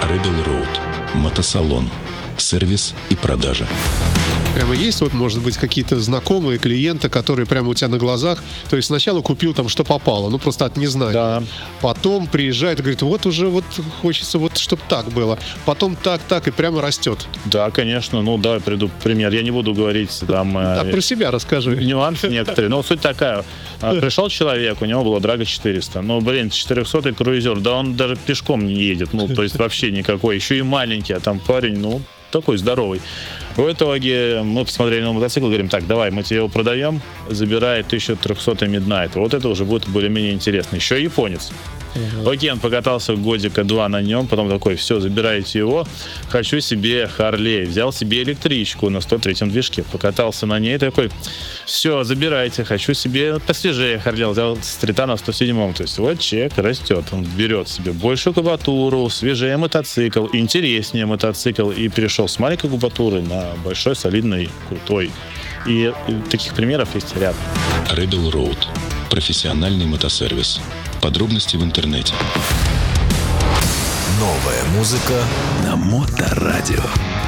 Rebel Road. Мотосалон. Сервис и продажа. Прямо есть, вот, может быть, какие-то знакомые клиенты, которые прямо у тебя на глазах, то есть сначала купил там, что попало, ну, просто от незнания. Да. Потом приезжает и говорит, вот уже вот хочется, вот, чтобы так было. Потом так, и прямо растет. Да, конечно. Ну, давай приду пример. Я не буду говорить там... А про себя расскажи. Нюансы некоторые. Но суть такая. Пришел человек, у него было Драга 400. Ну, 400-й круизер. Да он даже пешком не едет. Ну, то есть вообще никакой. Еще и маленький. А там парень, ну, такой здоровый. В итоге мы посмотрели на мотоцикл, говорим, так, давай, мы тебе его продаем, забирай 1300-й Midnight. Вот это уже будет более-менее интересно. Еще японец. Окей, он покатался годика 2 на нем, потом такой, все, забирайте его, хочу себе Харлей. Взял себе электричку на 103-м движке, покатался на ней, такой, все, забирайте, хочу себе посвежее Харлей. Взял стрита на 107-м, то есть вот человек растет, он берет себе большую кубатуру, свежее мотоцикл, интереснее мотоцикл, и перешел с маленькой кубатуры на большой, солидный, крутой. И таких примеров есть ряд. Rebel Road. Профессиональный мотосервис. Подробности в интернете. Новая музыка на Моторадио.